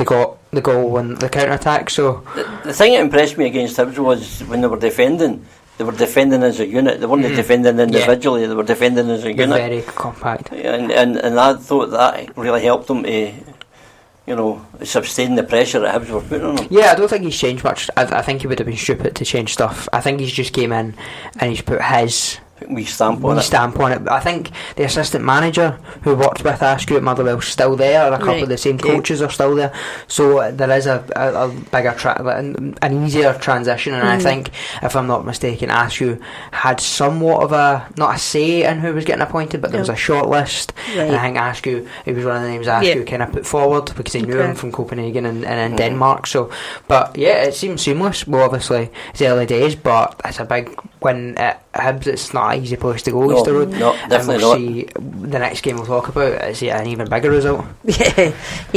they got the goal and the counter-attack. So the thing that impressed me against Hibs was when they were defending as a unit. They weren't defending individually, they were defending as a unit. Very compact. And I thought that really helped them to, sustain the pressure that Hibs were putting on them. Yeah, I don't think he's changed much. I think he would have been stupid to change stuff. I think he's just came in and he's put his wee stamp on it. I think the assistant manager who worked with Askew at Motherwell's still there. A couple of the same coaches are still there. So there is a bigger an easier transition. And I think, if I'm not mistaken, Askew had somewhat of not a say in who was getting appointed, but there was a short list. Right. And I think Askew, it was one of the names Askew kind of put forward because he knew him from Copenhagen and in Denmark. So, but yeah, it seems seamless. Well, obviously it's early days, but it's a big win at Hibs. It's not an easy place to go, Easter Road. No, definitely not. See the next game we'll talk about is an even bigger result. The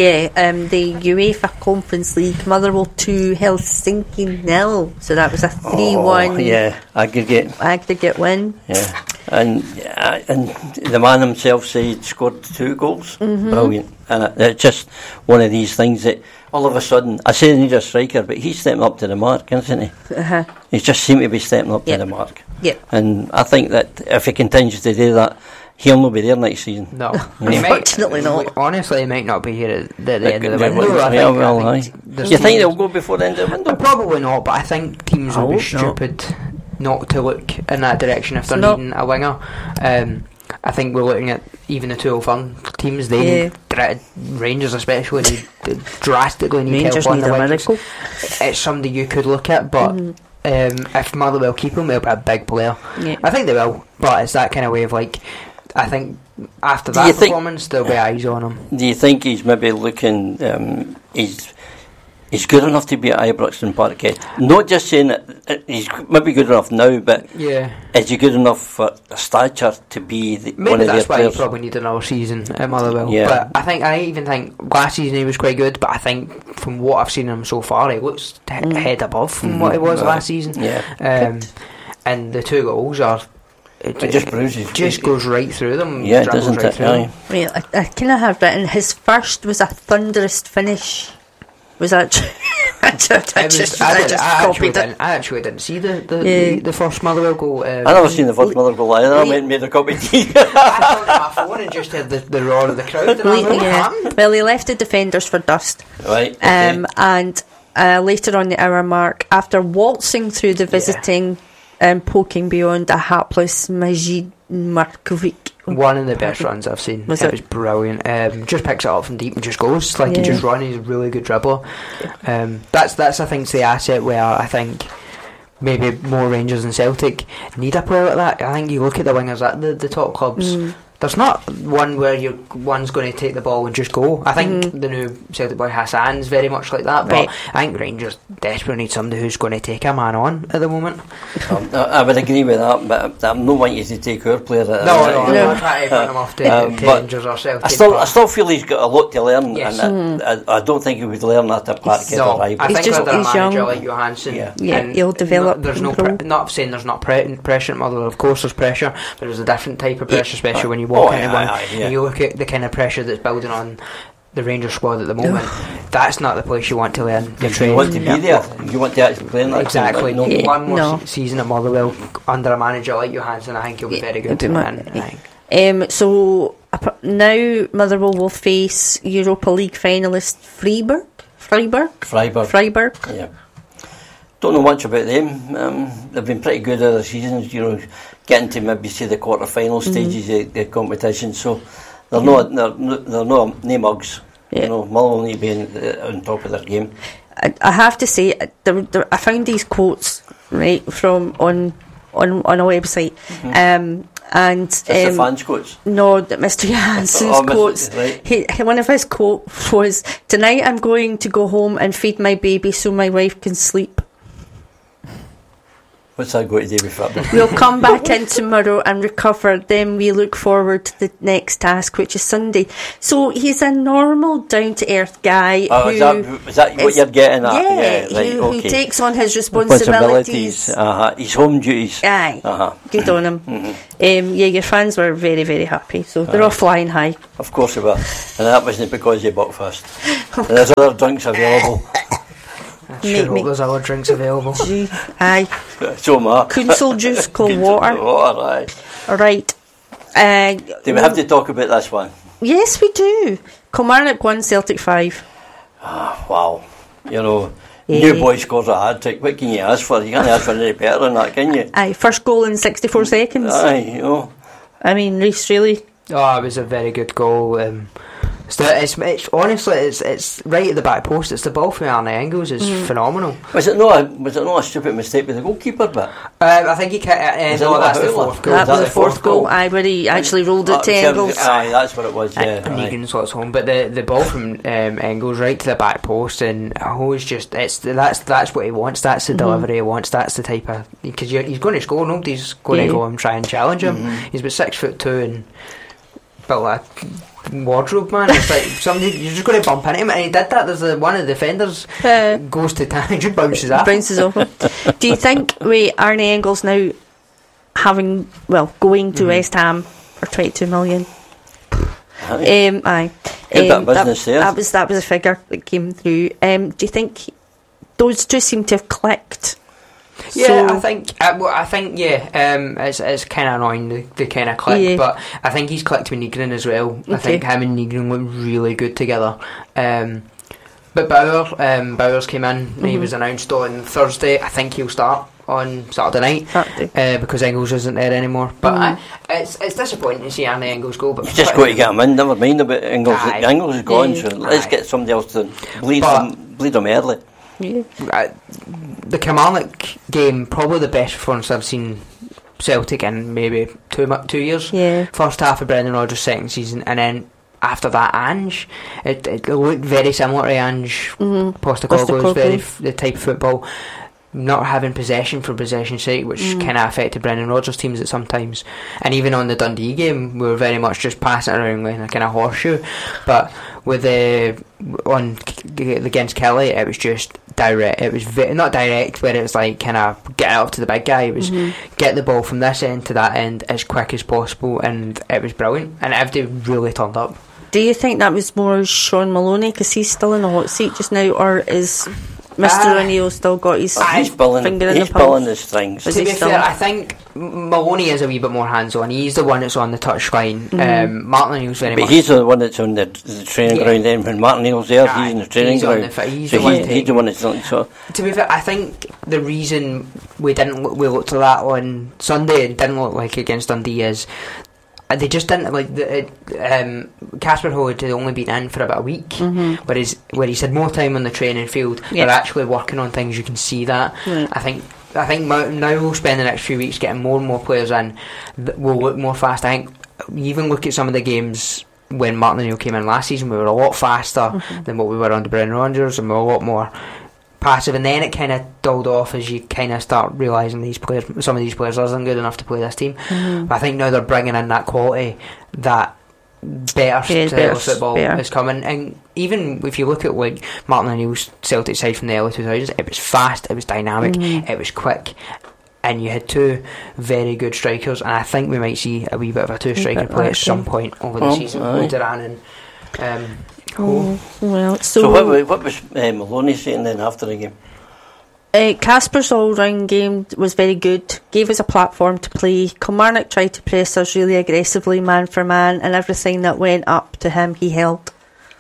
UEFA Conference League, Motherwell 2, Helsinki 0. So that was a 3-1 aggregate win. Yeah, and the man himself said he'd scored 2 goals. Brilliant. And it's just one of these things that all of a sudden, I say they need a striker, but he's stepping up to the mark, isn't he? He just seemed to be stepping up to the mark. And I think that if he continues to do that, he'll not be there next season. No, unfortunately not. Honestly, he might not be here at the end of the window. Do you think they'll go before the end of the window? Probably not, but I think teams will be stupid not to look in that direction if they're needing a winger. I think we're looking at even the 201 teams. They need Rangers, especially. They drastically need Rangers help on the wings. miracle. It's somebody you could look at, but if Motherwell keep him, they'll be a big player. I think they will, but it's that kind of way of I think after that performance, there'll be eyes on him. Do you think he's maybe looking? He's good enough to be at Ibrox and Parkhead. Not just saying that he's maybe good enough now, but is he good enough for stature to be one of their players? Maybe that's why he probably need another season at Motherwell. But I even think last season he was quite good, but I think from what I've seen him so far, he looks head above from what he was last season. And the 2 goals are... It just bruises. Just goes right through them. Yeah, doesn't it? Well, I kind of have written his first was a thunderous finish. Was that true? I actually didn't see the first Motherwell goal. I never seen the first Motherwell goal either. I went and made a cup of tea. I found my phone and just heard the roar of the crowd. Well, he left the defenders for dust. Right. And later on the hour mark, after waltzing through the visiting and poking beyond a hapless Majid Markovic. One of the best runs I've seen. It was brilliant. Just picks it up from deep and just goes. He just runs. He's a really good dribbler. That's I think the asset where I think maybe more Rangers and Celtic need a player like that. I think you look at the wingers at the top clubs. There's not one where one's going to take the ball and just go. I think the new Celtic boy Hassan's very much like that, but I think Rangers desperately need somebody who's going to take a man on at the moment. I would agree with that, but I'm not wanting you to take our player. No, I'm not trying to run him off to Rangers or Celtic. I still feel he's got a lot to learn, and I don't think he would learn that at Parkhead or Ibrox. I think under a manager like Johansson, he'll develop. There's not saying there's not pressure at Motherwell. Of course, there's pressure, but there's a different type of pressure, especially when you walk into one and you look at the kind of pressure that's building on the Rangers squad at the moment. That's not the place you want to learn your training. You want to be there. You want to actually play in that. Exactly. One more season at Motherwell under a manager like Johansson, I think he'll be very good. So now Motherwell will face Europa League finalist Freiburg. Yeah. Don't know much about them. They've been pretty good other seasons, getting to maybe see the quarter-final stages of the competition. So they're not no mugs. Motherwell need to be on top of their game. I have to say, I found these quotes from on a website. And that's the fans' quotes? No, Mr. Johansson's quotes. Right. One of his quotes was, "Tonight I'm going to go home and feed my baby so my wife can sleep." What's that going to do with football? We'll come back in tomorrow and recover. Then we look forward to the next task, which is Sunday. So he's a normal, down-to-earth guy. Oh, is that what you're getting at? Yeah, right, who takes on his responsibilities. His home duties. Aye, good on him. Your fans were very, very happy. So they're all flying high. Of course they were. And that wasn't because they Buckfast. And there's other drinks available. I sure hope there's other drinks available. Aye. So much. Council juice, cold water. Aye. Right. Do we have to talk about this one? Yes, we do. Kilmarnock 1, Celtic 5. Wow. New boy scores a hat-trick. What can you ask for? You can't ask for any better than that, can you? Aye, first goal in 64 seconds. Aye, I mean, Reece really. Oh, it was a very good goal. It's honestly, it's right at the back post. It's the ball from Arne Engels is phenomenal. Was it not a stupid mistake with the goalkeeper? But I think he that's the fourth goal. That was the fourth goal. Aye, where he actually rolled it to Engels. Aye, that's what it was. Yeah, and Egan slots home, but the ball from Engels right to the back post, and it's just that's what he wants. That's the delivery he wants. That's the type of because he's going to score. Nobody's going to go and try and challenge him. He's about 6'2" and built like wardrobe, man. It's like somebody you're just going to bump into him, and he did that. There's one of the defenders goes to just bounces off. Do you think Arne Engels now going to West Ham for 22 million? Aye. That was a figure that came through. Do you think those two seem to have clicked? Yeah, I think it's kind of annoying the kind of click, but I think he's clicked with Nygren as well. I think him and Nygren look really good together. But Bowers came in. He was announced on Thursday. I think he'll start on Saturday night because Engels isn't there anymore. But it's disappointing to see Arne Engels go. But you've just got to get him in. Never mind about Engels. Engels is gone, so let's get somebody else to bleed them early. Yeah. The Kilmarnock game, probably the best performance I've seen Celtic in maybe 2 years. Yeah. First half of Brendan Rodgers' second season, and then after that Ange, it looked very similar to Ange Postecoglou's very the type of football, not having possession for possession's sake, which kind of affected Brendan Rodgers' teams at sometimes. And even on the Dundee game, we were very much just passing it around like a kind of horseshoe. But with against Kelly, it was just direct. It was not direct, but it was like kind of get up to the big guy. It was get the ball from this end to that end as quick as possible, and it was brilliant. And everybody really turned up. Do you think that was more Sean Maloney because he's still in the hot seat just now, or is Mr. O'Neill still got his finger in the pulse? He's pulling the strings. To be fair, I think Maloney is a wee bit more hands-on. He's the one that's on the touchline. Martin O'Neill's very much... But he's the one that's on the training ground then. When Martin O'Neill's there, he's in the training ground. He's the one that's on... So. To be fair, I think the reason we looked at that on Sunday and didn't look like against Dundee is... They just didn't Casper Ho had only been in for about a week, whereas where he's had more time on the training field. They're actually working on things. You can see that. I think now we'll spend the next few weeks getting more and more players in. We'll look more fast. I think even look at some of the games when Martin O'Neill came in last season. We were a lot faster than what we were under Brendan Rodgers, and we were a lot more passive, and then it kind of dulled off as you kind of start realising some of these players aren't good enough to play this team. But I think now they're bringing in that quality, that better football is coming. And even if you look at like Martin O'Neill's Celtic side from the early 2000s, it was fast, it was dynamic, it was quick, and you had two very good strikers. And I think we might see a wee bit of a two-striker play at some point over the season with Duran and So what was Maloney saying then after the game? Casper's all-round game was very good, gave us a platform to play. Kilmarnock tried to press us really aggressively man for man, and everything that went up to him he held.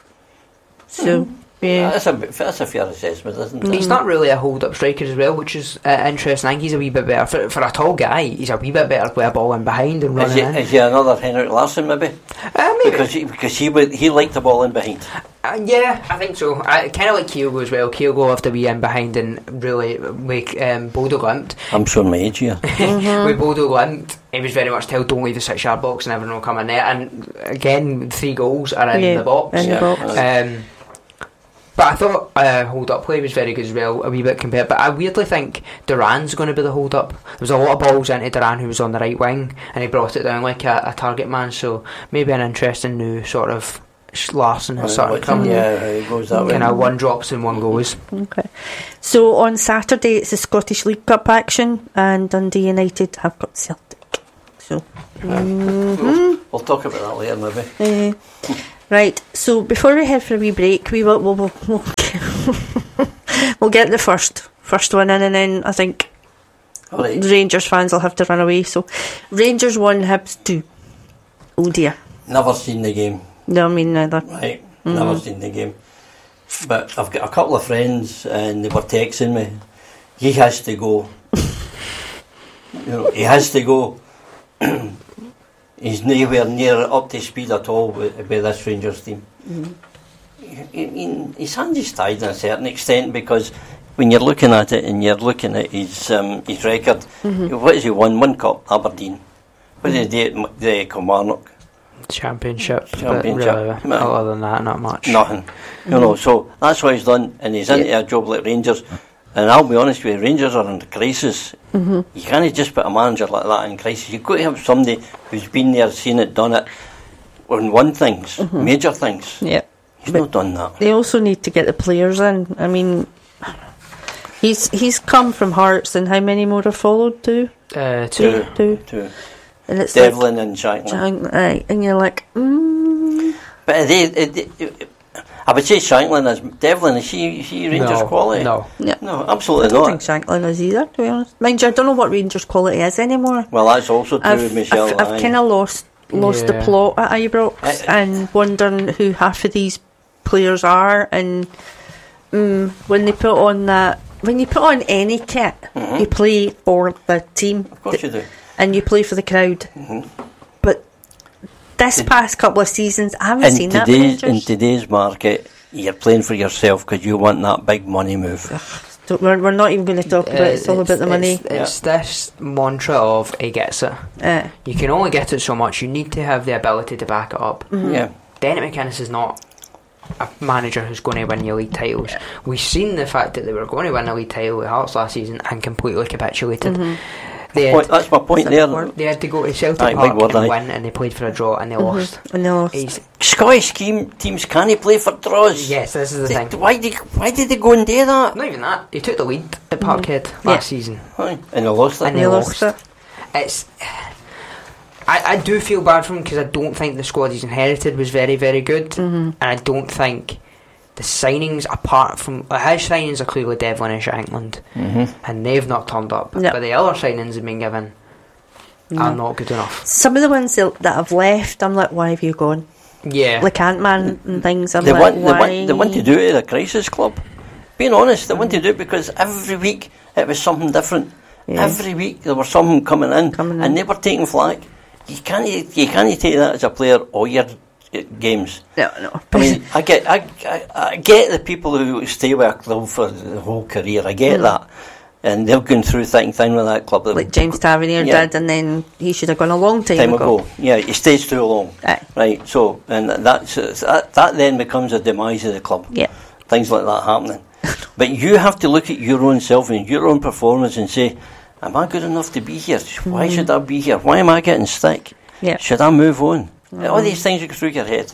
So that's a fair assessment, isn't it? He's not really a hold-up striker as well, which is interesting. I think he's a wee bit better for a tall guy. He's a wee bit better with a ball in behind and running in. Is he another Henrik Larsson maybe? Maybe because he liked the ball in behind. Yeah, I think so. I kind of like Kyogo as well. Kyogo have to be in behind and really make Bodo Glimt. I'm showing my age here. With Bodo Glimt, he was very much told don't leave the 6-yard box and everyone will come in there. And again, 3 goals are in the box. But I thought hold-up play was very good as well, a wee bit compared. But I weirdly think Duran's going to be the hold-up. There was a lot of balls into Duran, who was on the right wing, and he brought it down like a target man. So maybe an interesting new sort of Larsson has sort of come. Yeah, it goes that way. Kind of one drops and one goes. Okay. So on Saturday it's the Scottish League Cup action, and Dundee United have got Celtic. So we'll talk about that later, maybe. Right. So before we head for a wee break, we'll we'll get the first one in, and then I think Right. the Rangers fans will have to run away. So Rangers 1, Hibs 2. Oh dear. Never seen the game. No, me neither. Right, never seen the game. But I've got a couple of friends and they were texting me. He has to go. He has to go. He's nowhere near up to speed at all with this Rangers team. His hands is tied to a certain extent, because when you're looking at it and you're looking at his record, what has he won? One cup, Aberdeen. What did he do at the Kilmarnock? Championship. Championship. But really, other than that, not much. Nothing. So that's what he's done, and he's into a job like Rangers. And I'll be honest with you, Rangers are in crisis. You can't just put a manager like that in crisis. You've got to have somebody who's been there, seen it, done it, on one things, major things. Yeah. He's not done that. They also need to get the players in. I mean, he's come from Hearts, and how many more have followed? Two. Two. And it's Devlin and Shanklin. Right, and you're like, But I would say Shanklin is Devlin. Is she Rangers quality? No. No, absolutely I don't not. think Shanklin is either, to be honest. Mind you, I don't know what Rangers quality is anymore. Well, that's also true with Michelle. I've kind of lost the plot at Ibrox, and wondering who half of these players are. And when they put on that, when you put on any kit, you play for the team. Of course you do. And you play for the crowd. But this past couple of seasons, I haven't seen that. In today's market, you're playing for yourself because you want that big money move. We're not even going to talk about it. It's all about the money. It's this mantra of he gets it. You can only get it so much. You need to have the ability to back it up. Yeah. Dennis McInnes is not a manager who's going to win you league titles. We've seen the fact that they were going to win a league title with Hearts last season and completely capitulated. That's my point there. They had to go to Celtic Park and win, and they played for a draw, and they lost. And they lost. Scottish teams can't play for draws. Yes, this is the thing. Why did they go and do that? Not even that. They took the lead at Parkhead last season. And they lost it. And they lost it. It's... I do feel bad for him, because I don't think the squad he's inherited was very, very good. And I don't think the signings, apart from his signings, are clearly Devlin and Shankland, and they've not turned up. But the other signings have been given are not good enough. Some of the ones that have left, I'm like, why have you gone? Yeah, like Ant-Man and things. They want to do it at a crisis club. Being honest, they want to do it because every week it was something different. Every week there was something coming in, and they were taking flack. You can't take that as a player all your games. No. I mean, I get the people who stay with a club for the whole career. I get that, and they've gone through thick and thin with that club. Like James Tavernier did, and then he should have gone a long time ago. Yeah, he stays too long. Right. So, and that then becomes a demise of the club. Yeah, things like that happening. But you have to look at your own self and your own performance and say, am I good enough to be here? Why should I be here? Why am I getting stick? Yeah. Should I move on? All these things go through your head.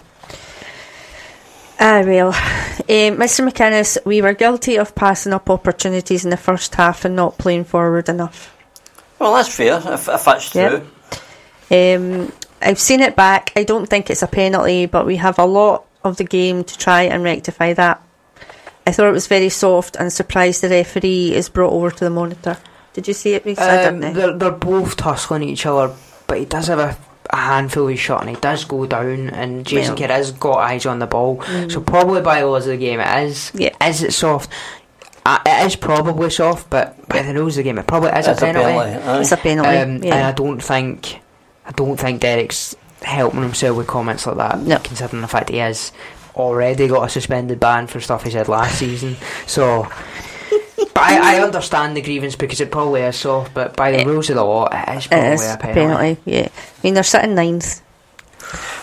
Well, Mr. McInnes, we were guilty of passing up opportunities in the first half and not playing forward enough. Well, that's fair, if that's true. I've seen it back. I don't think it's a penalty, but we have a lot of the game to try and rectify that. I thought it was very soft, and surprised the referee is brought over to the monitor. Did you see it? They're both tussling each other, but he does have a handful of his shot, and he does go down, and Jason Kidd has got eyes on the ball, so probably by the laws of the game it is. Is it soft? It is probably soft, but by the rules of the game it probably is a penalty. It's a penalty. And I don't think Derek's helping himself with comments like that, considering the fact he has already got a suspended ban for stuff he said last season. So but I understand the grievance, because it probably is soft, but by the rules of the law it is probably a penalty. Yeah, I mean, they're sitting ninth.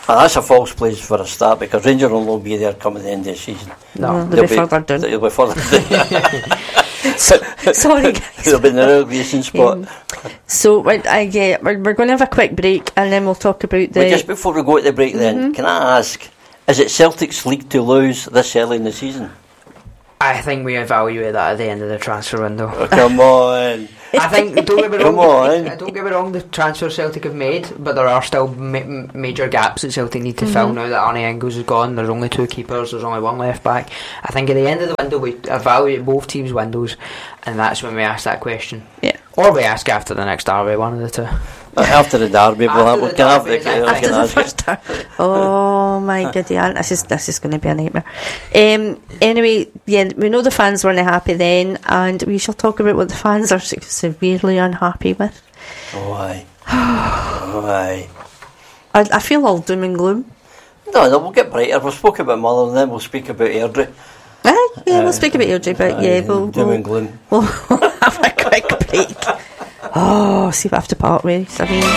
That's a false place for a start, because Rangers will not be there coming the end of the season. No, they'll be further down. They'll be further down. Sorry, guys. They'll be in the relegation spot. So we're going to have a quick break, and then we'll talk about the... But just before we go to the break then, can I ask, is it Celtic's league to lose this early in the season? I think we evaluate that at the end of the transfer window. Oh, come on. I think, don't get me wrong, Come on. don't get me wrong, the transfers Celtic have made, but there are still major gaps that Celtic need to fill now that Arnie Engels is gone. There's only 2 keepers, there's only 1 left back. I think at the end of the window we evaluate both teams' windows, and that's when we ask that question. Yeah. Or we ask after the next derby, one of the two. After the derby, we'll can have the... After the first time. Oh my goodness, this is going to be a nightmare. Anyway, yeah, we know the fans weren't happy then, and we shall talk about what the fans are severely unhappy with. Oh aye. Oh aye. I feel all doom and gloom. No, we'll get brighter. We'll speak about Muller and then we'll speak about Airdrie. We'll speak about Airdrie, but doom and gloom. We'll have a quick break. Oh, see if I have to part ways. I mean...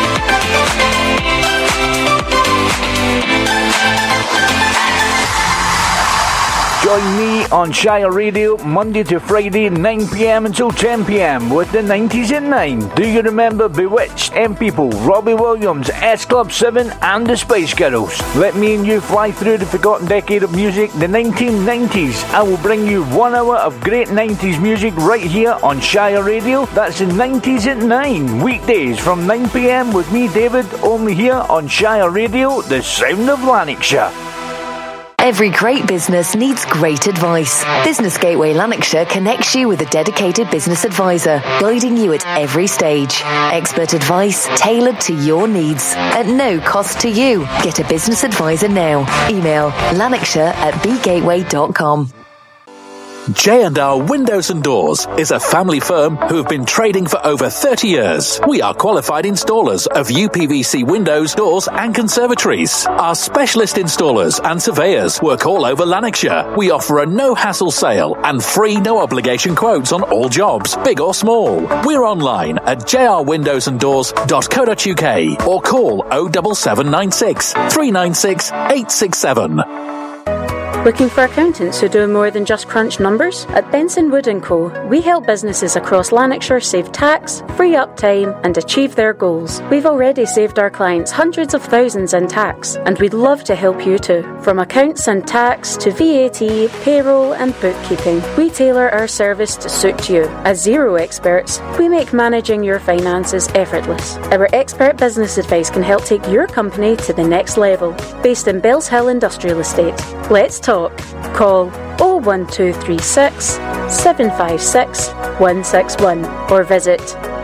Join me on Shire Radio Monday to Friday 9pm until 10pm with the 90s at 9. Do you remember Bewitched, M People, Robbie Williams, S Club 7 and the Spice Girls? Let me and you fly through the forgotten decade of music, the 1990s. I will bring you 1 hour of great 90s music right here on Shire Radio. That's the 90s at 9, weekdays from 9pm with me, David, only here on Shire Radio, the sound of Lanarkshire. Every great business needs great advice. Business Gateway Lanarkshire connects you with a dedicated business advisor, guiding you at every stage. Expert advice tailored to your needs at no cost to you. Get a business advisor now. Email lanarkshire@bgateway.com. J&R Windows and Doors is a family firm who have been trading for over 30 years. We are qualified installers of UPVC windows, doors and conservatories. Our specialist installers and surveyors work all over Lanarkshire. We offer a no-hassle sale and free no-obligation quotes on all jobs, big or small. We're online at jrwindowsanddoors.co.uk or call 07796 396 867. Looking for accountants who do more than just crunch numbers? At Benson Wood & Co, we help businesses across Lanarkshire save tax, free up time and achieve their goals. We've already saved our clients hundreds of thousands in tax, and we'd love to help you too. From accounts and tax to VAT, payroll and bookkeeping, we tailor our service to suit you. As Xero experts, we make managing your finances effortless. Our expert business advice can help take your company to the next level. Based in Bells Hill Industrial Estate. Let's talk. Call 01236 756 161 or visit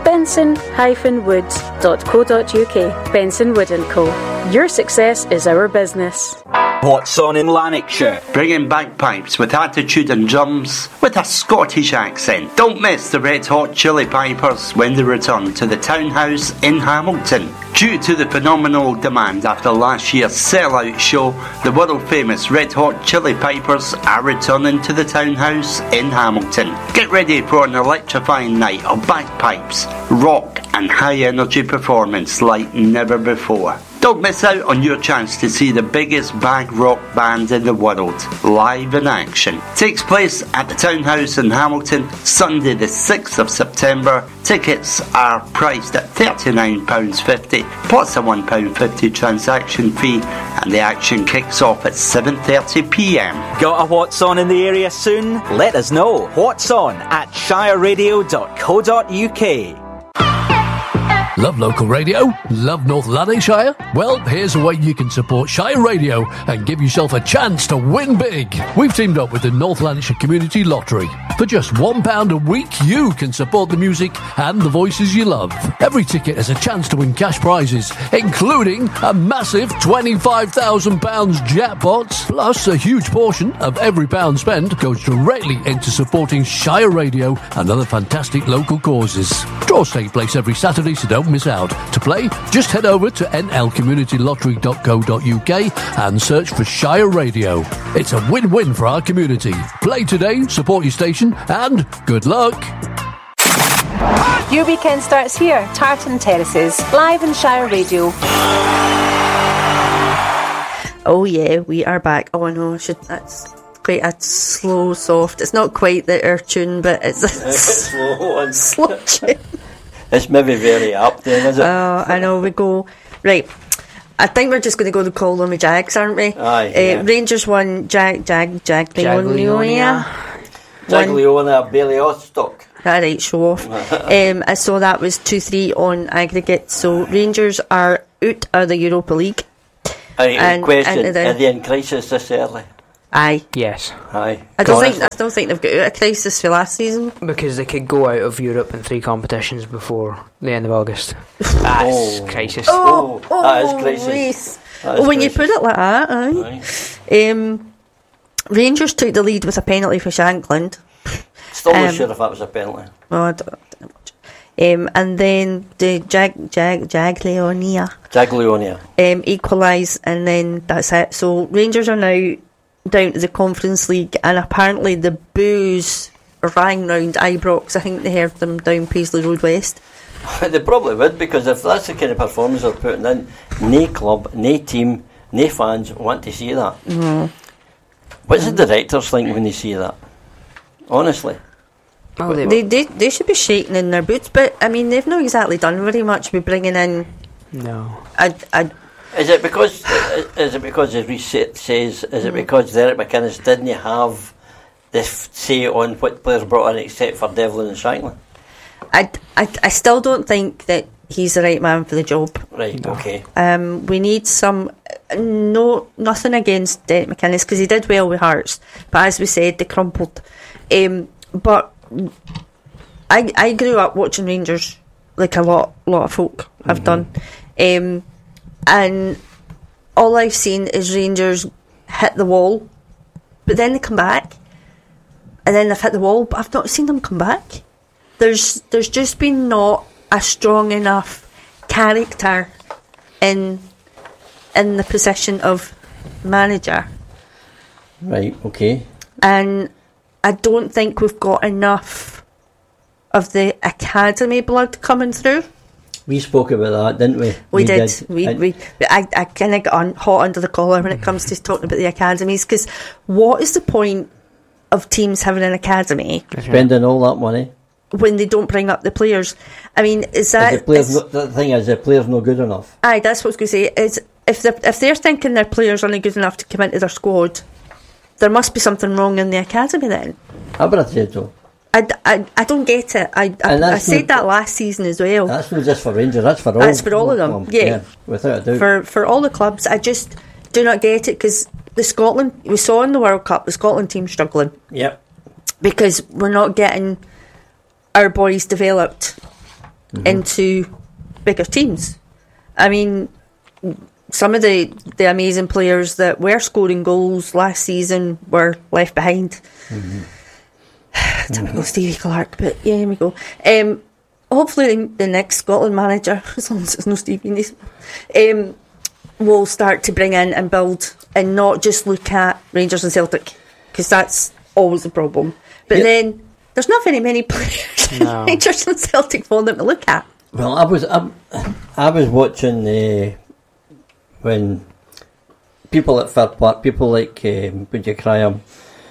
benson-woods.co.uk. Benson Wood & Co. Your success is our business. What's on in Lanarkshire? Bringing bagpipes with attitude and drums with a Scottish accent. Don't miss the Red Hot Chili Pipers when they return to the Townhouse in Hamilton. Due to the phenomenal demand after last year's sellout show, the world-famous Red Hot Chili Pipers are returning to the Townhouse in Hamilton. Get ready for an electrifying night of bagpipes, rock and high-energy performance like never before. Don't miss out on your chance to see the biggest bag rock band in the world, live in action. Takes place at the Townhouse in Hamilton, Sunday the 6th of September. Tickets are priced at £39.50, plus a £1.50 transaction fee, and the action kicks off at 7:30pm. Got a What's On in the area soon? Let us know. What's On at shireradio.co.uk. Love local radio? Love North Lanarkshire? Well, here's a way you can support Shire Radio and give yourself a chance to win big. We've teamed up with the North Lanarkshire Community Lottery. For just £1 a week, you can support the music and the voices you love. Every ticket has a chance to win cash prizes, including a massive £25,000 jackpot. Plus, a huge portion of every pound spent goes directly into supporting Shire Radio and other fantastic local causes. Draws take place every Saturday, so don't miss out. To play, just head over to nlcommunitylottery.co.uk and search for Shire Radio. It's a win-win for our community. Play today, support your station, and good luck. Your weekend starts here, Tartan Terraces, live on Shire Radio. Oh yeah, we are back. Oh no, that's quite a slow, soft. It's not quite our tune, but it's a slow tune. It's maybe very up then, is it? Oh, I know, we go. Right, I think we're just going to go to call them the Jags, aren't we? Aye. Rangers won, Jagiellonia. Jagiellonia, Bailey Ostock. Alright, show off. So that was 2-3 on aggregate. So Rangers are out of the Europa League. Question: are they in crisis this early? Aye. Yes. Aye. I don't think they've got out of crisis for last season. Because they could go out of Europe in 3 competitions before the end of August. That's crisis. That is crisis. When you put it like that, aye. Rangers took the lead with a penalty for Shankland. Still not sure if that was a penalty. Oh, I don't know. And then the Jagiellonia equalise, and then that's it. So Rangers are now down to the Conference League, and apparently the boos rang round Ibrox. I think they heard them down Paisley Road West. They probably would, because if that's the kind of performance they're putting in, no club, no team, no fans want to see that. Mm. What's the directors think when they see that? Honestly. Oh, they should be shaking in their boots, but I mean they've not exactly done very much with bringing in. No. Is it because as Reece says? Is it because Derek McInnes didn't have this say on what players brought in except for Devlin and Shankland? I still don't think that he's the right man for the job. Right. No. Okay. We need some. Nothing against Derek McInnes, because he did well with Hearts, but as we said, they crumpled. But I grew up watching Rangers, like a lot of folk have done, and all I've seen is Rangers hit the wall, but then they come back, and then they've hit the wall, but I've not seen them come back. There's just been not a strong enough character in the position of manager. Right. Okay. And I don't think we've got enough of the academy blood coming through. We spoke about that, didn't we? We did. I kind of got hot under the collar when it comes to talking about the academies, because what is the point of teams having an academy? Spending all that money when they don't bring up the players. I mean, is that... the thing is, the players not good enough. Aye, that's what I was going to say. Is if they're thinking their players aren't good enough to come into their squad, there must be something wrong in the academy then. I would have said so. I don't get it. I said that last season as well. That's not just for Rangers, that's for all. That's for all of them, yeah, without a doubt. For all the clubs, I just do not get it, because the Scotland, we saw in the World Cup, the Scotland team struggling. Yep. Because we're not getting our boys developed into bigger teams. I mean, some of the amazing players that were scoring goals last season were left behind. Typical Stevie Clark, but yeah, here we go. Hopefully the next Scotland manager, as long as it's no Stevie, will start to bring in and build, and not just look at Rangers and Celtic, because that's always the problem. But then there's not very many players in Rangers and Celtic for them to look at. Well, I was watching when people at Fair Park, people like would you cry him,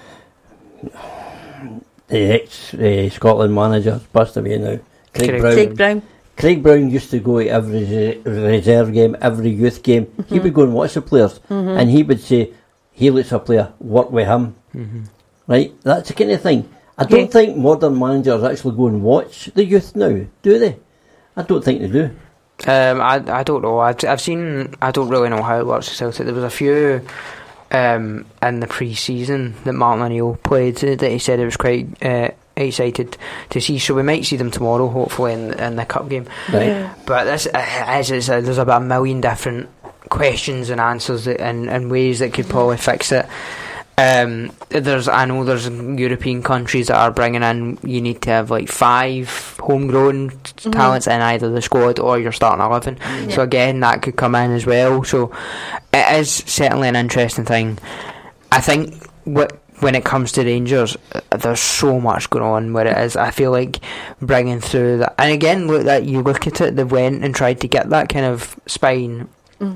the ex-Scotland manager, passed away now, Craig Brown. Craig Brown used to go to every reserve game, every youth game. He would go and watch the players, and he would say, he lets a player, work with him. Right? That's the kind of thing. I don't think modern managers actually go and watch the youth now, do they? I don't think they do. I don't know. I've seen. I don't really know how it works at Celtic. There was a few in the pre-season that Martin O'Neill played that he said it was quite excited to see. So we might see them tomorrow, hopefully in the cup game. Right. Yeah. But this there's about a million different questions and answers and ways that could probably fix it. I know there's European countries that are bringing in, you need to have like 5 homegrown talents in either the squad or your starting 11. So again, that could come in as well. So it is certainly an interesting thing. I think when it comes to Rangers, there's so much going on where it is. I feel like bringing through that, and again, you look at it, they went and tried to get that kind of spine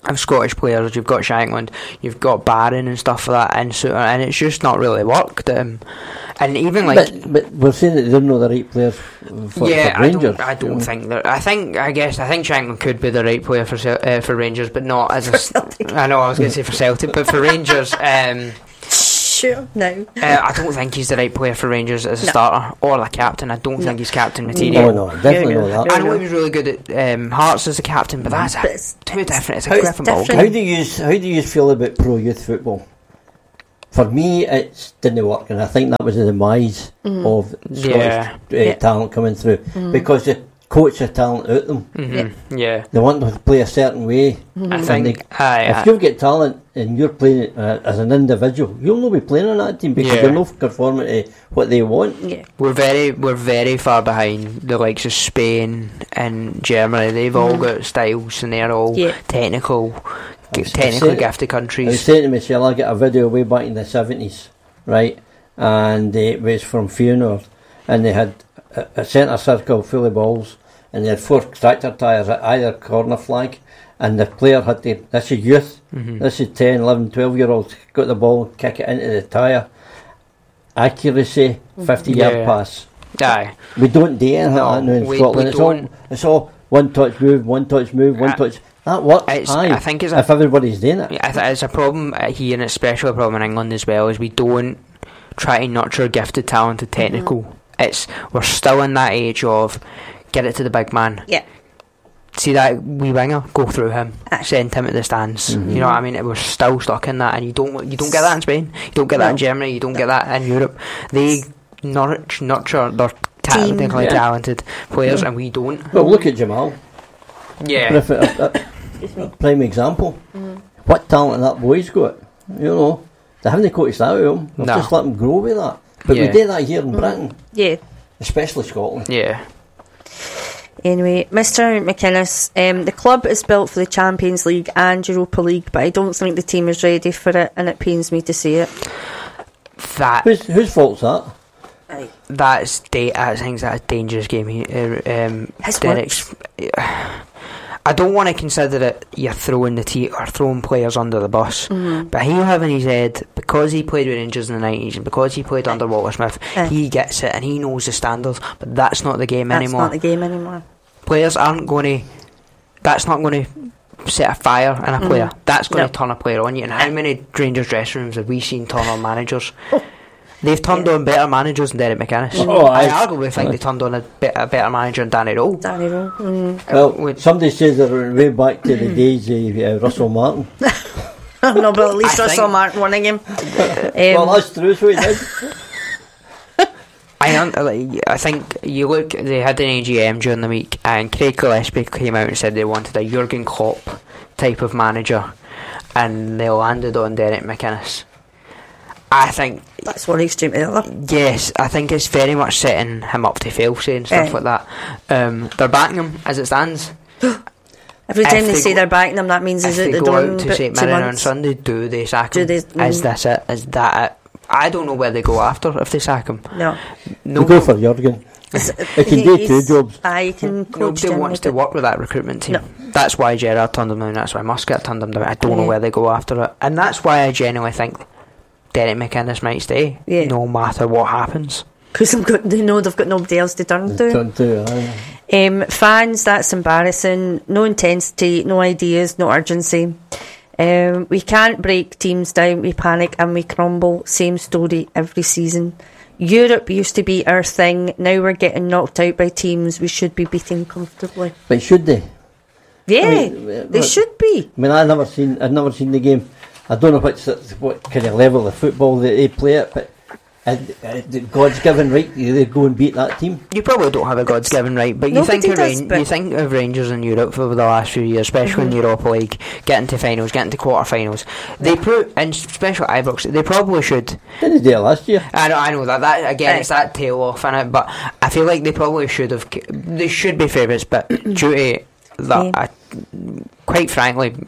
of Scottish players. You've got Shankland, you've got Barron and stuff like that, and it's just not really worked. And even like, but we're saying that they're not the right players for Rangers. I don't think that. I think Shankland could be the right player for Rangers, but not as a. I know I was going to say for Celtic, but for Rangers. Sure, no. I don't think he's the right player for Rangers as a starter or the captain. I don't think he's captain material. No, definitely not that. I know he was really good at Hearts as a captain, but that's too different. It's a different ball. How do you feel about pro youth football? For me, it didn't work, and I think that was the demise of Scottish talent coming through because the coach the talent out them. They want to play a certain way. I think if you've got talent and you're playing as an individual, you'll not be playing on that team because you're not conforming to what they want. We're very far behind the likes of Spain and Germany. They've all got styles and they're all technically gifted countries. I was saying to Michelle, I got a video way back in the 70s, right, and it was from Feyenoord, and they had a centre circle full of balls, and they had 4 tractor tyres at either corner flag, and the player had to, this is youth, this is 10, 11, 12 year olds, got the ball, kick it into the tyre, accuracy, 50-yard pass. We don't do anything like that now in Scotland. It's all one touch move, one touch move, one touch. That works. I think if everybody's doing it. It's a problem here, and especially a problem in England as well, is we don't try to nurture gifted, talented, technical. We're still in that age of get it to the big man. See that wee winger, go through him, send him to the stands. You know what I mean? We're still stuck in that, and you don't get that in Spain. You don't get that in Germany. You don't get that in Europe. They nurture their technically talented players, and we don't. Well, look at Jamal. A prime example. What talent that boy's got. You know, they haven't coached that out of him. They've just let him grow with that. But we do that here in Britain. Especially Scotland. Anyway, Mr. McInnes, the club is built for the Champions League and Europa League, but I don't think the team is ready for it, and it pains me to see it. Whose fault's that? I think that's a dangerous game. Derek's. I don't want to consider it you're throwing throwing players under the bus, but he'll have in his head, because he played with Rangers in the 90s and because he played under Walter Smith, he gets it and he knows the standards, but that's not the game anymore. Players aren't going to, that's not going to set a fire in a player. That's going to turn a player on you. And how many Rangers dressing rooms have we seen turn on managers? They've turned on better managers than Derek McInnes. I arguably think they turned on a better manager than Danny Rowe. Well, somebody says they're way back to the days of Russell Martin. No, but at least Russell Martin won a game. Well, that's true, so he did. I think you look, they had an AGM during the week, and Craig Gillespie came out and said they wanted a Jurgen Klopp type of manager, and they landed on Derek McInnes. I think that's one extreme to the other. Yes, I think it's very much setting him up to fail, saying stuff like that. They're backing him as it stands. Every time they say they're backing him, that means he's out the door. If they go out to St Mirren on Sunday, do they sack him? Is this it? Is that it? I don't know where they go after if they sack him. No. They go for Jurgen. He can do 2 jobs. Nobody wants to work with that recruitment team. That's why Gerrard turned them down. That's why Muscat turned them down. I don't know where they go after it, and that's why I genuinely think Derek McInnes might stay, no matter what happens. Because they know they've got nobody else to turn to. Fans, that's embarrassing. No intensity, no ideas, no urgency. We can't break teams down, we panic and we crumble. Same story every season. Europe used to be our thing. Now we're getting knocked out by teams we should be beating comfortably. But should they? Yeah, they should be. I mean, I've never seen the game. I don't know what kind of level of football they play at, but God's given right, they go and beat that team. You probably don't have a God's given right, but you think of Rangers in Europe over the last few years, especially in the Europa League, getting to finals, getting to quarter-finals. They and especially Ibrox, they probably should. Didn't they do it last year? I know that again, it's that tail off in it, but I feel like they probably should have. They should be favourites, but due to that, quite frankly,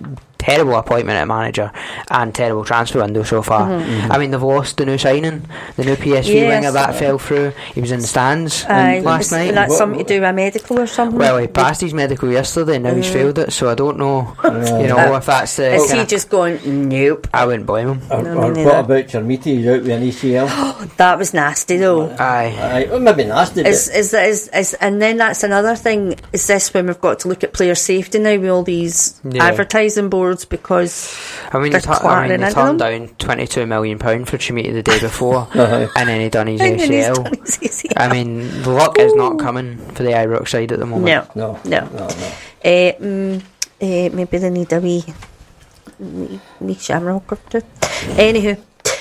terrible appointment at manager and terrible transfer window so far. I mean, they've lost the new signing, the new PSV winger that fell through. He was in the stands last night. And that's something to do with a medical or something? Well, he passed his medical yesterday and now he's failed it, so I don't know if that's the... Is he just going, nope? I wouldn't blame him. Or what about Chermiti? He's out with an ACL. That was nasty though. Aye. Well, maybe nasty, but... And then that's another thing, is this when we've got to look at player safety now with all these advertising boards, because they turned down £22 million for Chermiti the day before and then he done his ACL. I mean, the luck is not coming for the Ibrox side at the moment. No. Maybe they need a wee shamrock or two. Anywho,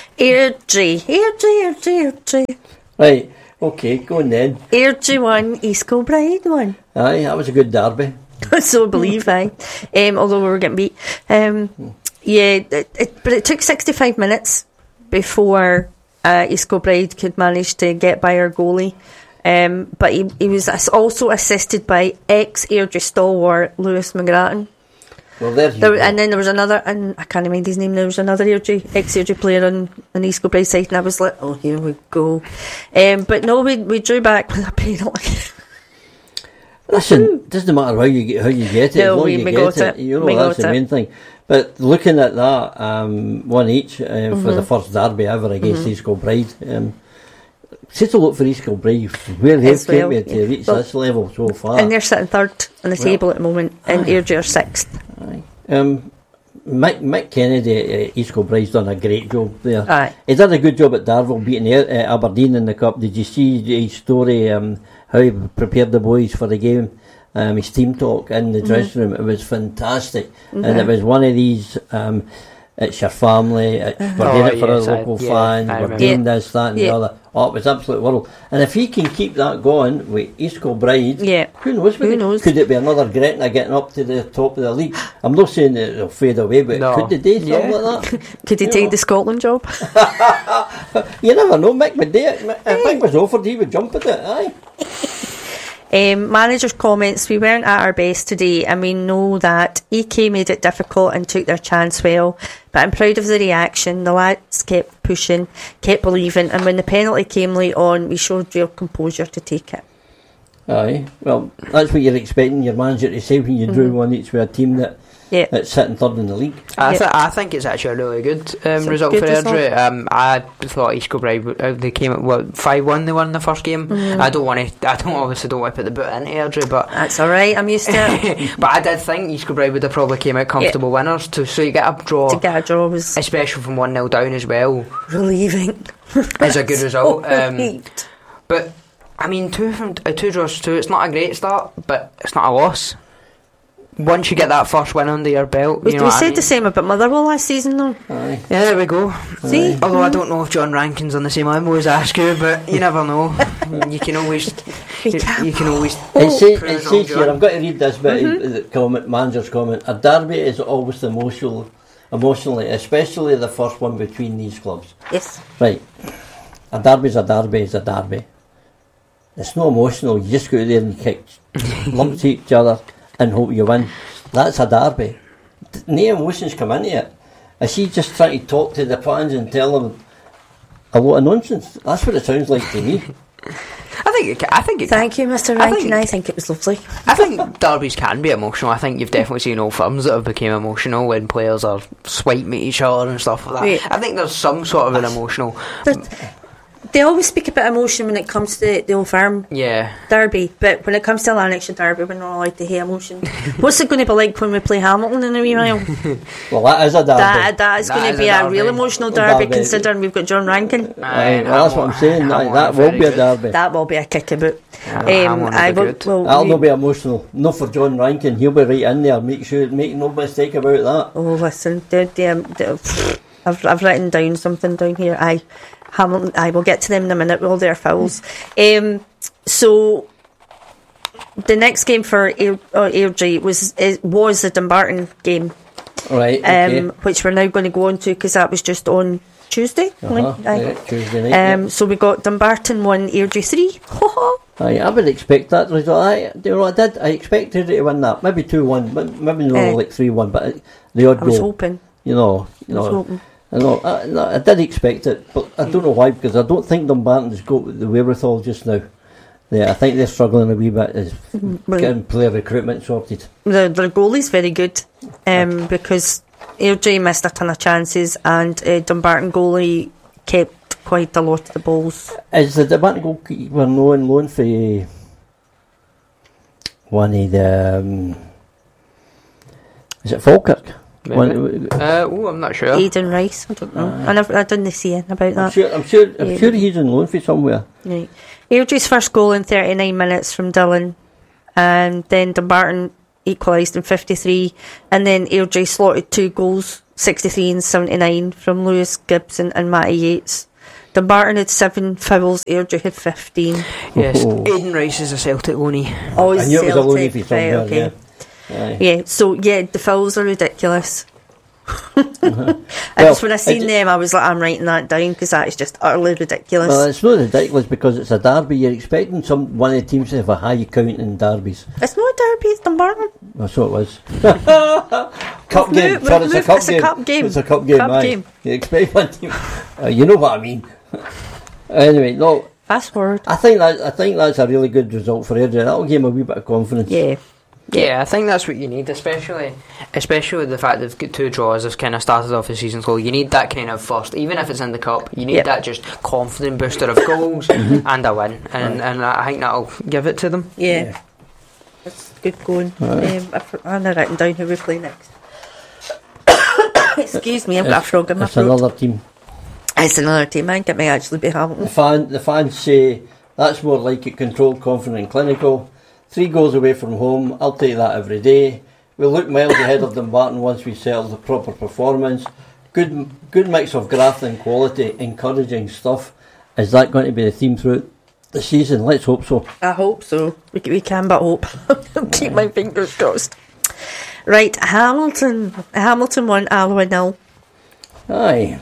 Airdrie. Right, okay, go on then. Airdrie 1, East Kilbride 1. Aye, that was a good derby. So I believe, although we were getting beat. But it took 65 minutes before East Kilbride could manage to get by our goalie. But he was also assisted by ex-Airdrie stalwart Lewis McGrattan. Well, and then there was another, and I can't remember his name now, there was another ex-Airdrie player on the East Kilbride side, and I was like, oh, here we go. But no, we drew back with a penalty. Listen, doesn't matter how you get it. No, we got it. You know, that's the main thing. But looking at that, one each for the first derby ever against East Kilbride, take a look for East Kilbride, where they've came to reach this level so far. And they're sitting third on the table at the moment, and Airdrie are sixth. Mick Kennedy, East Kilbride's done a great job there. Aye. He did a good job at Darvel, beating Aberdeen in the Cup. Did you see his story, how he prepared the boys for the game? His team talk in the dressing room, it was fantastic. And it was one of these, it's your family, we're doing it for our local fans, we're doing this, that and the other. Oh, it was absolute world. And if he can keep that going with East Kilbride, who knows? Could it be another Gretna getting up to the top of the league? I'm not saying that it'll fade away, but could they do something like that? Could he take the Scotland job? You never know. Mick would do it. If Mick was offered, he would jump at it. Aye. Manager's comments, we weren't at our best today, and we know that EK made it difficult and took their chance well, but I'm proud of the reaction. The lads kept pushing, kept believing, and when the penalty came late on, we showed real composure to take it. Aye, well, that's what you're expecting your manager to say when you drew one each with a team that's sitting third in the league. I think it's actually a really good result for Airdrie. I thought East Kilbride, they came at 5-1. They won the first game. I obviously don't want to put the boot into Airdrie, but that's all right. I'm used to it. But I did think East Kilbride would have probably came out comfortable winners too. So you get a draw. To get a draw was, especially from 1-0 down as well, relieving. It's a good result. But I mean, two draws to two. It's not a great start, but it's not a loss. Once you get that first win under your belt, we said the same about Motherwell last season, though. Aye. Yeah, there we go. See, although I don't know if John Rankin's on the same level as Askew, but you never know. You can always. You can always. It says here. I've got to read this bit. The comment, manager's comment. A derby is always emotionally, especially the first one between these clubs. Yes. Right. A derby is a derby. It's not emotional. You just go there and you kick lumps to each other and hope you win. That's a derby. No emotions come into it. Is she just trying to talk to the fans and tell them a lot of nonsense? That's what it sounds like to me. I think it Thank you, Mr. Rankin. I think it was lovely. I think derbies can be emotional. I think you've definitely seen old firms that have become emotional when players are swiping at each other and stuff like that. Right. I think there's some sort of an emotional. They always speak about emotion when it comes to the Old Firm derby, but when it comes to Lanarkshire derby, we're not allowed to hear emotion. What's it going to be like when we play Hamilton in a wee while? Well, that is a derby. That is going to be a real emotional derby, considering we've got John Rankin. That's what I'm saying. That will be a derby. That will be a kick-a-boot. That'll not be emotional. Not for John Rankin. He'll be right in there. Make no mistake about that. Oh, listen, I've written down something down here. Hamilton, I will get to them in a minute with all their fouls. So the next game for Airdrie was the Dumbarton game, right? Okay. Which we're now going to go on to because that was just on Tuesday. Tuesday night. So we got Dumbarton 1, Airdrie 3. I would expect that result. I expected it to win that. Maybe 2-1, maybe not like 3-1, but the odd goal. I was hoping. I did expect it, but I don't know why, because I don't think Dumbarton's got the wherewithal just now. Yeah, I think they're struggling a wee bit is getting player recruitment sorted. Their goalie's very good, because Airdrie missed a ton of chances, and Dumbarton goalie kept quite a lot of the balls. Is the Dumbarton goalkeeper known for one of the... is it Falkirk? I'm not sure. Aidan Rice, I don't know. I didn't see anything about that. I'm sure he's on loan for somewhere. Right. Airdrie's first goal in 39 minutes from Dillon, and then Dumbarton equalised in 53, and then Airdrie slotted 2 goals, 63 and 79, from Lewis Gibson and Matty Yates. Dumbarton had 7 fouls, Airdrie had 15. Yes, Aidan Rice is a Celtic loaney. Oh, he's I knew Celtic. it was a loaney for somewhere, right, okay. Yeah. So the fouls are ridiculous. When I seen them, I was like, I'm writing that down, because that is just utterly ridiculous. Well, it's not ridiculous because it's a derby. You're expecting one of the teams to have a high count in derbies. It's not a derby, it's Dumbarton. I thought it was. Cup game. It's a cup game. It's a cup game. You expect one team. You know what I mean. Anyway, no. Fast forward. I think that's a really good result for Airdrie. That'll give him a wee bit of confidence. Yeah, I think that's what you need, especially with the fact they've got 2 draws. They've kind of started off the season slow. You need that kind of first, even if it's in the cup. You need that just confident booster of goals and a win, and I think that'll give it to them. Yeah. That's good going. I've written down who we play next. Excuse me, I've got a frog in my throat. It's another team. It's another team. I think it may actually be Hamilton. The fans say that's more like it, controlled, confident and clinical. 3 goals away from home, I'll take that every day. We'll look miles ahead of Dumbarton once we settle the proper performance. Good mix of graft and quality, encouraging stuff. Is that going to be the theme throughout the season? Let's hope so. I hope so. We can but hope. I'll keep my fingers crossed. Right, Hamilton won, Alloa 0. Aye.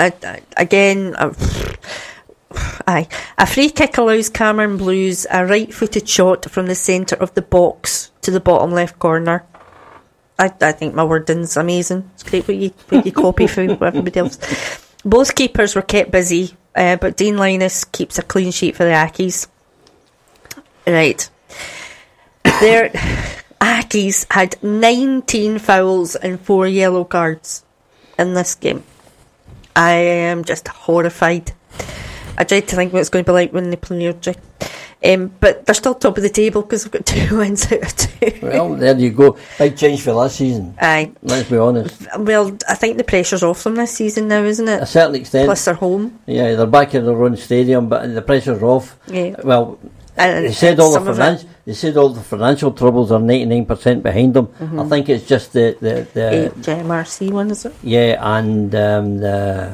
A free kick allows Cameron Blues a right-footed shot from the centre of the box to the bottom left corner. I think my wording's amazing. It's great what you copy from everybody else. Both keepers were kept busy, but Dean Linus keeps a clean sheet for the Ackies. Right. Their Ackies had 19 fouls and 4 yellow cards in this game. I am just horrified. I tried to think what it's going to be like when they play Airdrie. But they're still top of the table because they've got 2 wins out of 2. Well, there you go. Big change for last season. Aye. Let's be honest. Well, I think the pressure's off them this season now, isn't it? A certain extent. Plus they're home. Yeah, they're back in their own stadium, but the pressure's off. Yeah. Well, they said all the financial troubles are 99% behind them. I think it's just the HMRC one, is it? Yeah, and the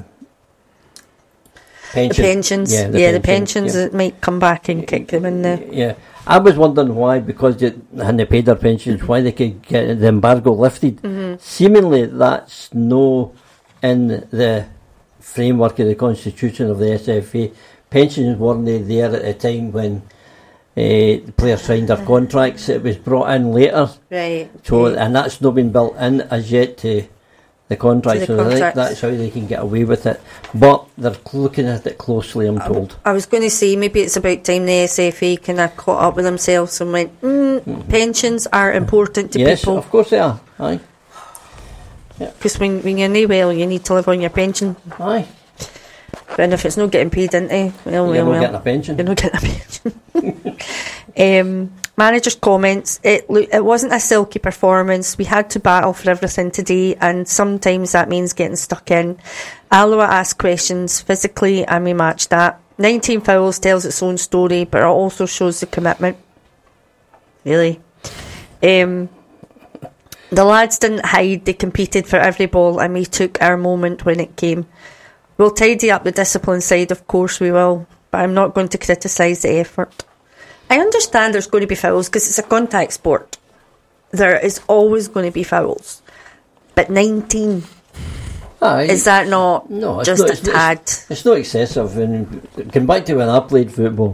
pensions. The pensions that might come back and kick them in there. Yeah, I was wondering why, because they hadn't paid their pensions, why they could get the embargo lifted. Seemingly that's no in the framework of the constitution of the SFA. Pensions weren't there at the time when the players signed their contracts. It was brought in later. Right. So, and that's not been built in as yet to the contract, so I think that's how they can get away with it. But they're looking at it closely, I'm told. I was going to say, maybe it's about time the SFA kind of caught up with themselves and went, pensions are important to people. Yes, of course they are. Aye. Because when you're not well, you need to live on your pension. Aye. And if it's not getting paid into, you're not getting a pension. You're not getting a pension. Manager's comments, it wasn't a silky performance. We had to battle for everything today, and sometimes that means getting stuck in. Alloa asked questions physically, and we matched that. 19 fouls tells its own story, but it also shows the commitment. Really. The lads didn't hide, they competed for every ball, and we took our moment when it came. We'll tidy up the discipline side, of course we will, but I'm not going to criticise the effort. I understand there's going to be fouls because it's a contact sport. There is always going to be fouls. But 19, is that not just a tad? It's not excessive. And going back to when I played football,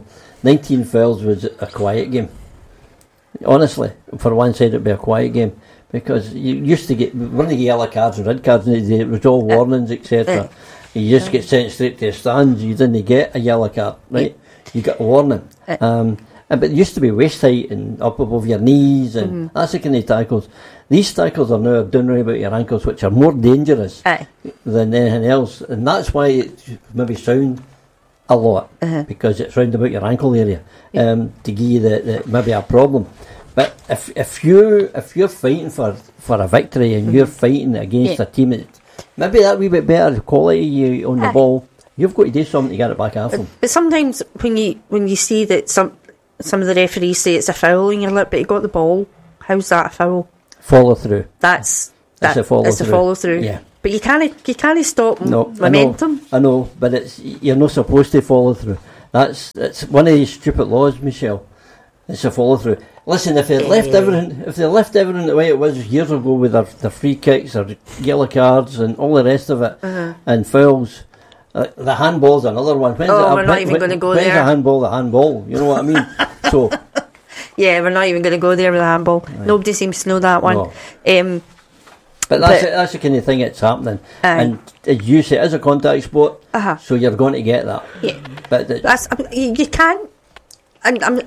19 fouls was a quiet game. Honestly, for one side it'd be a quiet game, because you used to get, one of the yellow cards and red cards, it was all warnings, etc. You just get sent straight to the stands. You didn't get a yellow card, right? You got a warning. But it used to be waist height and up above your knees, and that's the kind of tackles. These tackles are now down right about your ankles, which are more dangerous than anything else, and that's why it maybe sound a lot, because it's round about your ankle area, to give you the maybe a problem. But if you're fighting for a victory and you're fighting against a team that maybe that wee bit better quality on the ball, you've got to do something to get it back off them. But sometimes when you see that some of the referees say it's a foul and you're like, but you got the ball, how's that a foul? Follow through. That's a follow through. It's a follow through. Yeah. But you can't stop momentum. I know, but you're not supposed to follow through. It's one of these stupid laws, Michelle. It's a follow through. Listen, if they left everything the way it was years ago with their free kicks or yellow cards and all the rest of it, and fouls, the handball's another one. We're not even going to go there. When's the handball? You know what I mean? So. Yeah, we're not even going to go there with the handball. Right. Nobody seems to know that one. No. But that's the kind of thing that's happening. And as you say, it is a contact sport, so you're going to get that. Yeah. But you can't. I'm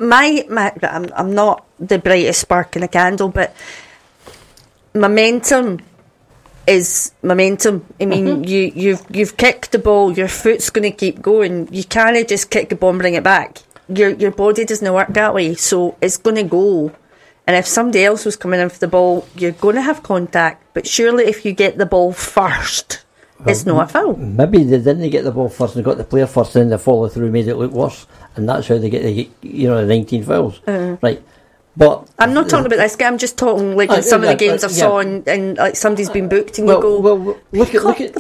not the brightest spark in a candle, but momentum is momentum. I mean, you've kicked the ball, your foot's going to keep going. You can't just kick the ball and bring it back. Your body doesn't work that way, so it's going to go. And if somebody else was coming in for the ball, you're going to have contact. But surely if you get the ball first, it's not a foul. Maybe they didn't get the ball first, they got the player first, and the follow through made it look worse. And that's how they get the 19 fouls. Right. But I'm not talking about this game, I'm just talking like in some of the games I saw and like somebody's been booked and you go, look at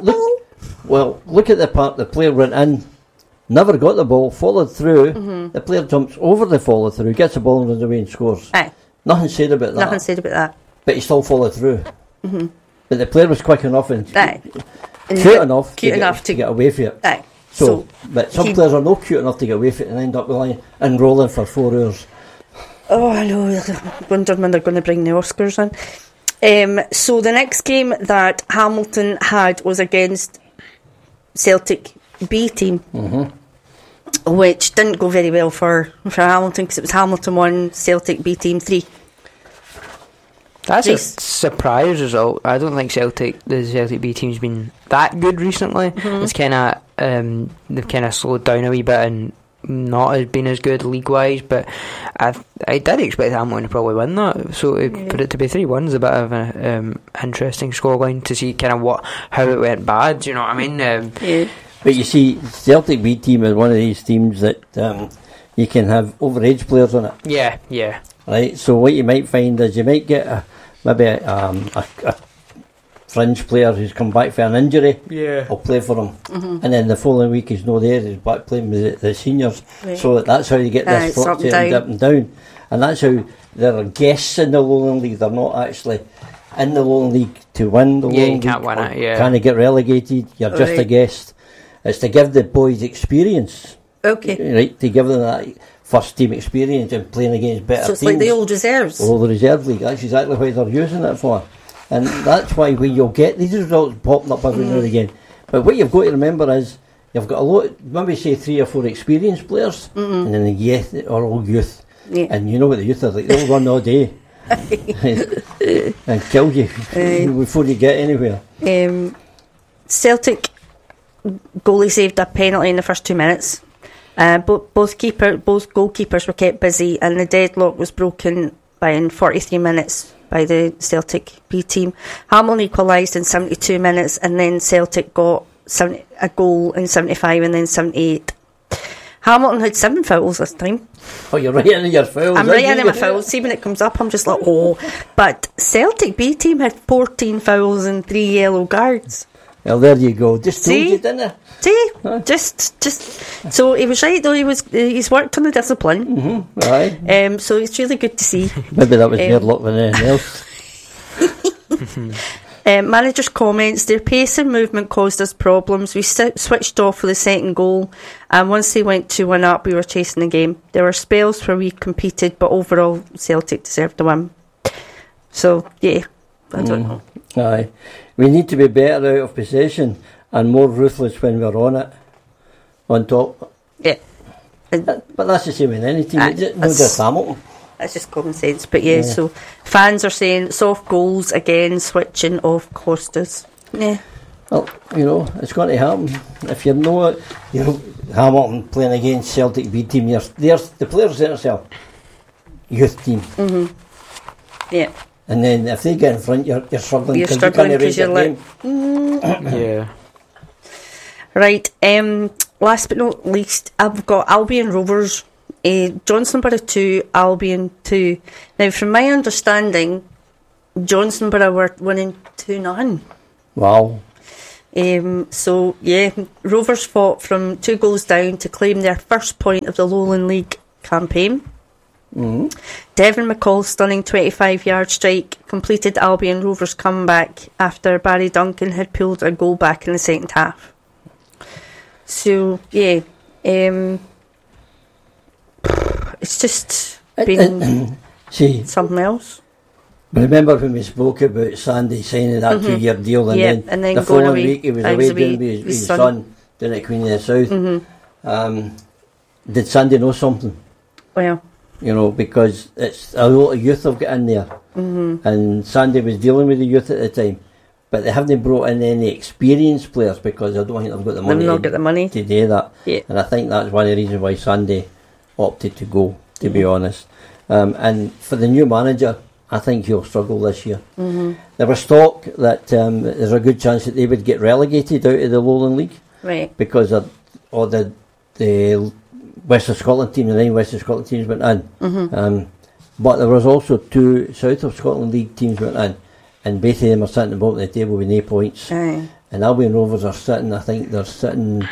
the part the player went in, never got the ball, followed through, the player jumps over the follow through, gets the ball and runs away and scores. Nothing said about that. But he still followed through. But the player was quick enough and cute enough to get away from it. But some players are not cute enough to get away from it and end up relying and rolling for 4 hours. Oh, I know. I wonder when they're going to bring the Oscars in. So the next game that Hamilton had was against Celtic B team, which didn't go very well for Hamilton, because it was Hamilton 1, Celtic B team 3. That's a surprise result. I don't think the Celtic B team's been that good recently. It's kind of they've kind of slowed down a wee bit and not as been as good league wise. But I did expect Hamilton to probably win that. So for it to be 3-1 is a bit of an interesting scoreline to see kind of how it went bad. Do you know what I mean? But you see, Celtic B team is one of these teams that you can have overage players on it. Yeah. Right, so what you might find is you might get maybe a fringe player who's come back for an injury. Will play for them, and then the following week he's not there. He's back playing with the seniors. So that's how you get this fluctuating up and down, and that's how they're guests in the Lowland League. They're not actually in the Lowland League to win the Lowland League. You can't win it. Kind of get relegated. You're just a guest. It's to give the boys experience. Okay. Right, to give them that first team experience and playing against better teams. So it's like the old reserves. The reserve league. That's exactly what they're using it for. And that's why when you'll get these results popping up every now and again. But what you've got to remember is you've got a lot, maybe say 3 or 4 experienced players, and then the youth are all youth. And you know what the youth are like, they'll run all day and kill you before you get anywhere. Celtic goalie saved a penalty in the first 2 minutes. Both goalkeepers were kept busy, and the deadlock was broken in 43 minutes by the Celtic B team. Hamilton equalised in 72 minutes, and then Celtic got a goal in 75 and then 78. Hamilton had 7 fouls this time. Oh, you're right in your fouls. I'm right in my fouls. See, when it comes up, I'm just like, oh. But Celtic B team had 14 fouls and 3 yellow cards. Well, there you go. Just told you, didn't I? See, just. So he was right though. He's worked on the discipline. Right. So it's really good to see. Maybe that was more luck than anything else. Manager's comments: their pace and movement caused us problems. We switched off for the second goal, and once they went 2-1 up, we were chasing the game. There were spells where we competed, but overall Celtic deserved the win. So yeah, I don't know. Aye, we need to be better out of possession and more ruthless when we're on it, on top. Yeah, but that's the same in any team. Not just Hamilton. That's just common sense. But yeah, so fans are saying soft goals again, switching off Costas. Yeah. Well, it's going to happen. If you know Hamilton playing against Celtic B team, there's the players themselves, youth team. Mm-hmm. Yeah. And then if they get in front, you're struggling because you can't erase your game. Yeah. Right. Last but not least, I've got Albion Rovers. Johnsonborough 2, Albion 2. Now, from my understanding, Johnsonborough were winning 2-0. Wow. So, yeah, Rovers fought from 2 goals down to claim their first point of the Lowland League campaign. Mm-hmm. Devin McCall's stunning 25-yard strike completed Albion Rovers' comeback after Barry Duncan had pulled a goal back in the second half. So, yeah, it's just been something else. Remember when we spoke about Sandy signing that 2-year deal, and then the following week he was away doing with his son down at Queen of the South. Mm-hmm. Did Sandy know something? Well, because it's a lot of youth have got in there, and Sandy was dealing with the youth at the time, but they haven't brought in any experienced players because I don't think they've got the money. They've not got the money to do that. Yeah. And I think that's one of the reasons why Sandy opted to go, to be honest. And for the new manager, I think he'll struggle this year. There was talk that there's a good chance that they would get relegated out of the Lowland League, right? Because of all the Western Scotland team, the 9 Western Scotland teams went in. But there was also 2 South of Scotland League teams went in, and both of them are sitting at the bottom of the table with 8 points. Aye. And Albion Rovers are sitting, I think they're sitting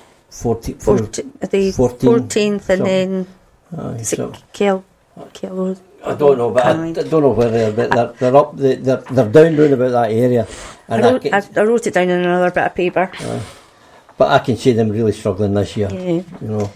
14th, and then Kell. I don't know, but I don't know where they're. But they're up. They're down round about that area. And I wrote it down in another bit of paper. But I can see them really struggling this year. Yeah.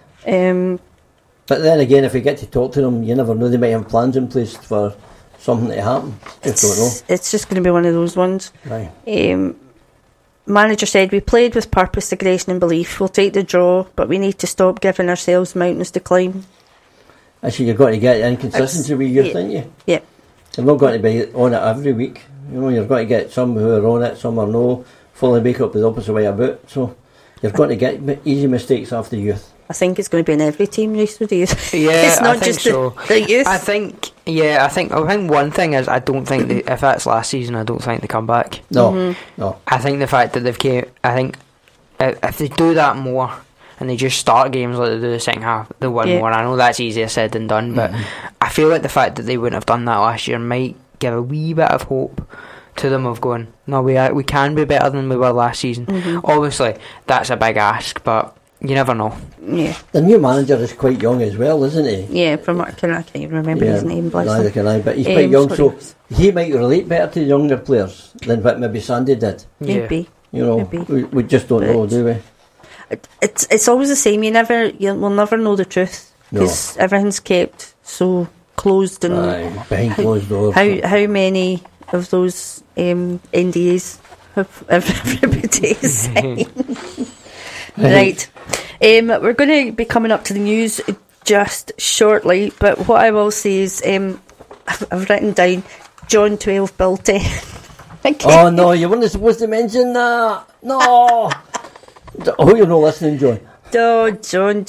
But then again, if we get to talk to them, you never know. They might have plans in place for something to happen. Just don't know. It's just going to be one of those ones. Right. Manager said, we played with purpose, aggression and belief. We'll take the draw, but we need to stop giving ourselves mountains to climb. Actually, you've got to get inconsistency with youth, ain't you? Yeah. You're not going to be on it every week. You've got to get some who are on it, some are no, fully make up the opposite way about. So you've got to get easy mistakes after youth. I think it's going to be in every team race with youth. Yeah, it's not just the youth. I think one thing is, I don't think if that's last season, I don't think they come back. No. I think the fact that they've came, I think if they do that more and they just start games like they do the second half, they win more. I know that's easier said than done, but I feel like the fact that they wouldn't have done that last year might give a wee bit of hope to them of going, no, we can be better than we were last season. Obviously, that's a big ask, but you never know. Yeah. The new manager is quite young as well, isn't he? Yeah, from what I can't even remember his name. Neither can I, but he's quite young, so he might relate better to younger players than what maybe Sandy did. Maybe. We just don't know, do we? It's always the same. We'll never know the truth because everything's kept so closed and behind closed doors. How many of those NDAs have everybody signed? Right. We're going to be coming up to the news just shortly, but what I will say is I've written down John 12 Bill 10. Oh no, you weren't supposed to mention that. No. I hope you're not listening, John. Oh, John.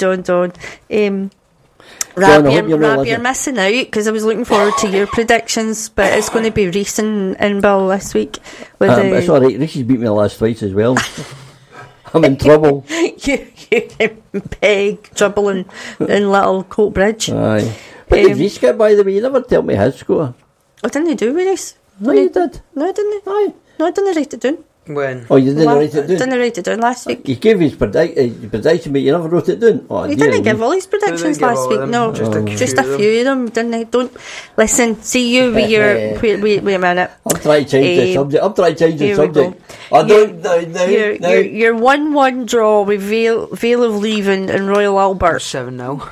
Rab, you're missing out because I was looking forward to your predictions, but it's going to be Reece and Bill this week. It's alright, Reece beat me the last twice as well. I'm in trouble. You're in big trouble in Little Coatbridge. Aye. But did Reece get, by the way? You never tell me his score. What didn't he do with Reece? No, you did. No, I didn't. Aye. No, I didn't write it down. When? Oh, you didn't write it down? Didn't write it down last week. He gave his prediction, but you never wrote it down. Oh, He didn't give all his predictions last week. No, just a few of them, didn't he? Don't listen. See you with your. Wait a minute. I'm trying to change the subject. I don't. No. Your 1-1 draw with Vale of Leven and Royal Albert. 7-0.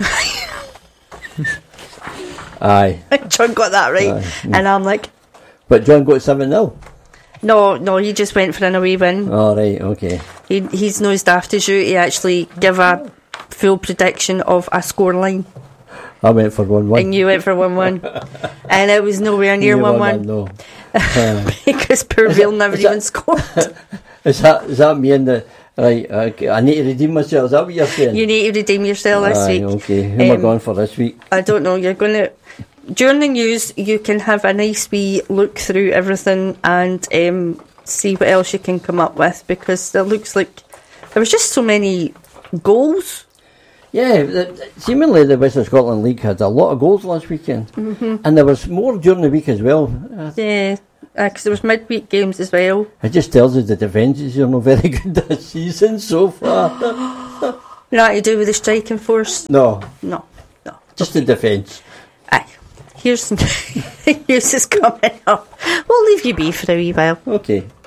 Aye. John got that right, and I'm like. But John got 7-0. No, he just went for an away win. Oh, right, okay. He's no as daft as you to actually give a full prediction of a scoreline. I went for 1-1. And you went for 1-1. And it was nowhere near 1-1. No. Because poor Vale never even scored. Is that me in the... Right, I need to redeem myself. Is that what you're saying? You need to redeem yourself this week. Okay. Who am I going for this week? I don't know. You're going to... During the news, you can have a nice wee look through everything and see what else you can come up with, because it looks like there was just so many goals. Yeah, seemingly the Western Scotland League had a lot of goals last weekend. And there was more during the week as well. Yeah, because there was midweek games as well. It just tells us the defences are not very good this season so far. Nothing to do with the striking force? No. Just the defence. Aye. Here's some news is coming up. We'll leave you be for a wee while. Okay.